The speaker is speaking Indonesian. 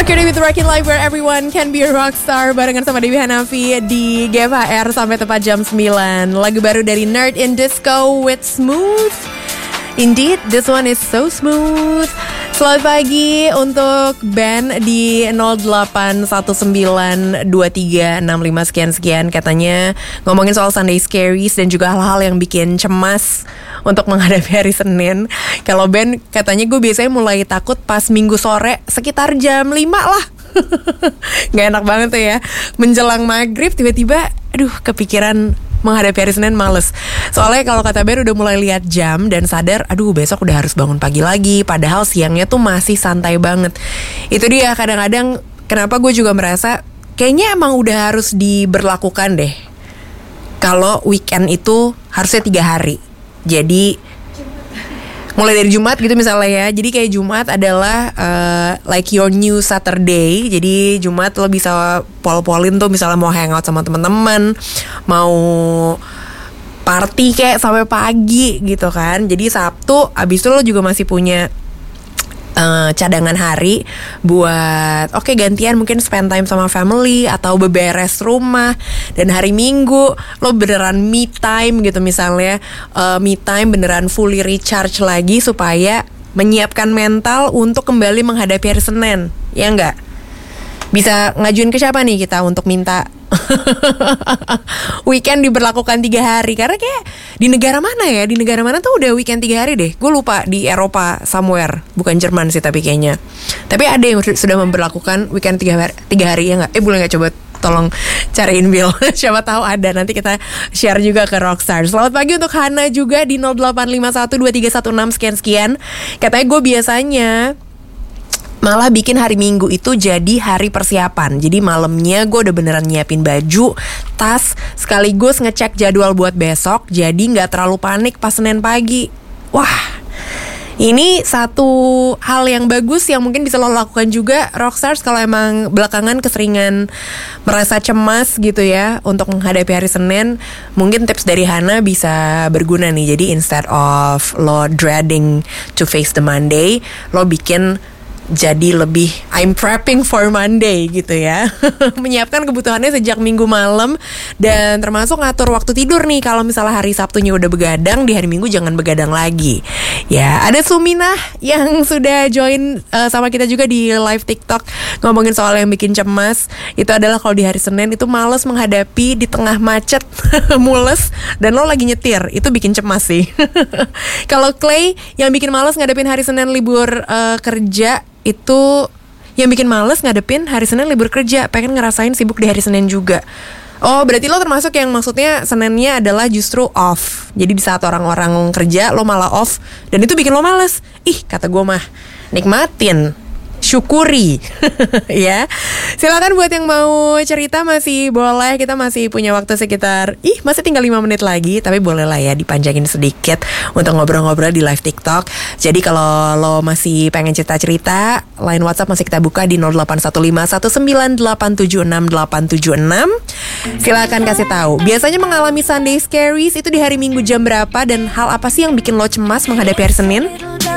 Mercury with Rockin' Life where everyone can be a rockstar. Barengan sama Dewi Hanafi di GFHR sampai tepat jam 9. Lagu baru dari Nerd in Disco with Smooth. Indeed, this one is so smooth. Selamat pagi untuk band di 08192365 sekian-sekian. Katanya ngomongin soal Sunday Scaries dan juga hal-hal yang bikin cemas untuk menghadapi hari Senin. Kalau band katanya gue biasanya mulai takut pas Minggu sore sekitar jam 5 lah. Gak enak banget tuh ya. Menjelang maghrib tiba-tiba kepikiran menghadapi hari Senin males. Soalnya kalau kata Ben udah mulai lihat jam dan sadar, besok udah harus bangun pagi lagi. Padahal siangnya tuh masih santai banget. Itu dia kadang-kadang kenapa gue juga merasa kayaknya emang udah harus diberlakukan deh. Kalau weekend itu harusnya 3 hari. Jadi mulai dari Jumat gitu misalnya ya. Jadi kayak Jumat adalah like your new Saturday. Jadi Jumat lo bisa pol-polin tuh misalnya mau hangout sama teman-teman, mau party kayak sampai pagi gitu kan. Jadi Sabtu abis itu lo juga masih punya cadangan hari buat gantian mungkin spend time sama family atau beberes rumah. Dan hari Minggu lo beneran me time gitu misalnya, me time beneran fully recharge lagi supaya menyiapkan mental untuk kembali menghadapi hari Senin. Ya enggak? Bisa ngajuin ke siapa nih kita untuk minta weekend diberlakukan 3 hari? Karena kayak di negara mana ya? Di negara mana tuh udah weekend 3 hari deh. Gue lupa, di Eropa somewhere. Bukan Jerman sih tapi kayaknya. Tapi ada yang sudah memberlakukan weekend 3 hari ya gak? Boleh gak coba tolong cariin Bill. Siapa tahu ada. Nanti kita share juga ke Rockstar. Selamat pagi untuk Hana juga di 08512316 sekian-sekian. Katanya gue biasanya malah bikin hari Minggu itu jadi hari persiapan. Jadi malamnya gue udah beneran nyiapin baju, tas, sekaligus ngecek jadwal buat besok. Jadi gak terlalu panik pas Senin pagi. Wah, ini satu hal yang bagus yang mungkin bisa lo lakukan juga Rockstars kalau emang belakangan keseringan merasa cemas gitu ya untuk menghadapi hari Senin. Mungkin tips dari Hana bisa berguna nih. Jadi instead of lo dreading to face the Monday, lo bikin jadi lebih I'm prepping for Monday gitu ya. Menyiapkan kebutuhannya sejak Minggu malam. Dan termasuk ngatur waktu tidur nih. Kalau misalnya hari Sabtunya udah begadang, di hari Minggu jangan begadang lagi. Ya, ada Suminah yang sudah join sama kita juga di live TikTok ngomongin soal yang bikin cemas. Itu adalah kalau di hari Senin itu males menghadapi di tengah macet mules dan lo lagi nyetir. Itu bikin cemas sih. Kalau Clay yang bikin males ngadepin hari Senin libur kerja, itu yang bikin males ngadepin hari Senin libur kerja, pengen ngerasain sibuk di hari Senin juga. Oh, berarti lo termasuk yang maksudnya Seninnya adalah justru off. Jadi di saat orang-orang kerja lo malah off, dan itu bikin lo males. Kata gue mah nikmatin, syukuri. Ya. Silakan buat yang mau cerita masih boleh. Kita masih punya waktu sekitar masih tinggal 5 menit lagi. Tapi boleh lah ya dipanjangin sedikit untuk ngobrol-ngobrol di live TikTok. Jadi kalau lo masih pengen cerita-cerita, line WhatsApp masih kita buka di 081519876876. Silakan kasih tahu. Biasanya mengalami Sunday Scaries itu di hari Minggu jam berapa, dan hal apa sih yang bikin lo cemas menghadapi hari Senin?